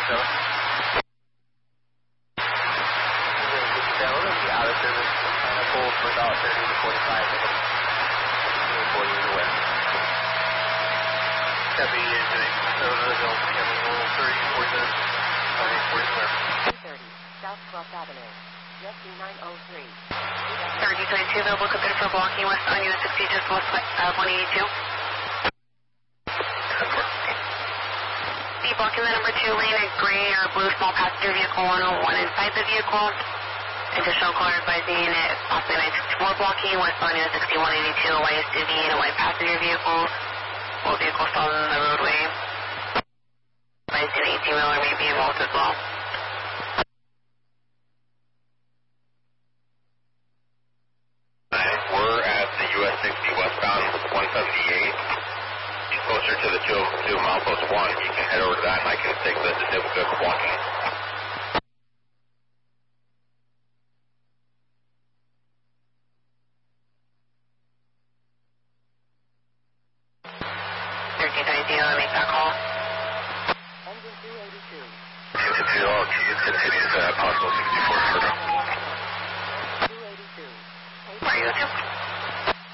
Down and be out of service. Kind of pull for about 30 to 45 minutes. 40 to the west. Copy is doing zone becoming 30 to 40 minutes. 40 minutes. 230 South 12th Avenue. Rescue 903. 3022 available computer for blocking west on US 60 just west 182. The blocking the number 2 lane, a gray or blue small passenger vehicle 101 inside the vehicle. Additional caller advising it possibly 964 blocking westbound US 6182, a white SUV and a white passenger vehicle. Both vehicles still on the roadway. Advising an 18-wheeler may be involved as well. We're at the US 60 westbound 178. He's closer to the 2 milepost 1. You can head over to that and I can take the disabled vehicle blocking. Make that call. Engine 282. Continues possible 64 further. 282. Where are you to?